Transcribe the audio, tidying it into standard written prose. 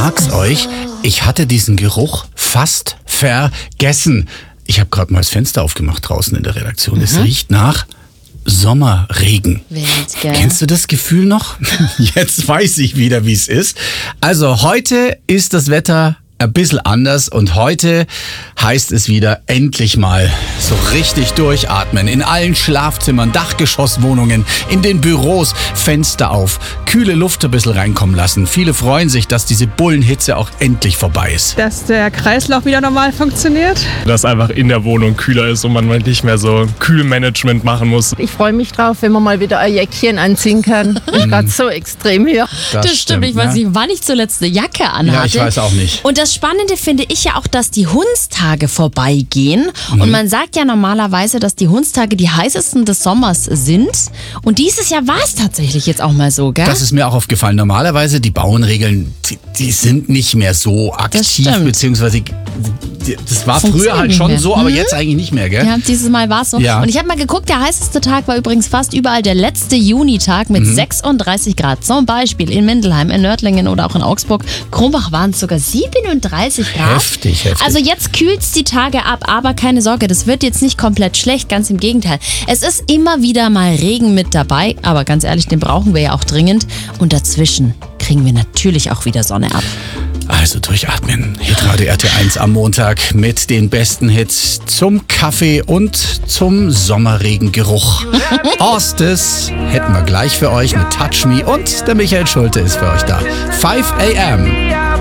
sag's euch, ich hatte diesen Geruch fast vergessen. Ich habe gerade mal das Fenster aufgemacht draußen in der Redaktion. Es riecht nach Sommerregen. Wild, gell? Kennst du das Gefühl noch? Jetzt weiß ich wieder, wie es ist. Also heute ist das Wetter ein bisschen anders und heute heißt es wieder endlich mal so richtig durchatmen. In allen Schlafzimmern, Dachgeschosswohnungen, in den Büros, Fenster auf, kühle Luft ein bisschen reinkommen lassen. Viele freuen sich, dass diese Bullenhitze auch endlich vorbei ist. Dass der Kreislauf wieder normal funktioniert. Dass einfach in der Wohnung kühler ist und man mal nicht mehr so Kühlmanagement machen muss. Ich freue mich drauf, wenn man mal wieder ein Jäckchen anziehen kann. Ist gerade so extrem hier. Das stimmt, ich weiß nicht, wann ich zuletzt eine Jacke anhatte. Ja, ich weiß auch nicht. Und das Spannende finde ich ja auch, dass die Hundstage vorbeigehen. Und man sagt ja normalerweise, dass die Hundstage die heißesten des Sommers sind. Und dieses Jahr war es tatsächlich jetzt auch mal so, gell? Das ist mir auch aufgefallen. Normalerweise, die Bauernregeln, die sind nicht mehr so aktiv, stimmt. beziehungsweise das war Funktioniert früher halt nicht schon mehr. so, aber jetzt eigentlich nicht mehr, gell? Ja, dieses Mal war es so. Ja. Und ich habe mal geguckt, der heißeste Tag war übrigens fast überall der letzte Junitag mit 36 Grad. Zum Beispiel in Mindelheim, in Nördlingen oder auch in Augsburg. Krumbach waren es sogar 37 Grad. Heftig. Also jetzt kühlt es die Tage ab, aber keine Sorge, das wird jetzt nicht komplett schlecht, ganz im Gegenteil. Es ist immer wieder mal Regen mit dabei, aber ganz ehrlich, den brauchen wir ja auch dringend. Und dazwischen kriegen wir natürlich auch wieder Sonne ab. Also durchatmen. Hitradio RT1 am Montag mit den besten Hits zum Kaffee und zum Sommerregengeruch. Orstes hätten wir gleich für euch mit Touch Me und der Michael Schulte ist für euch da. 5 a.m.